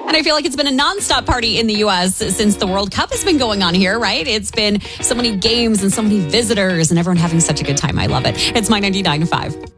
And I feel like it's been a nonstop party in the U.S. since the World Cup has been going on here, right? It's been so many games and so many visitors and everyone having such a good time. I love it. It's My 99.5.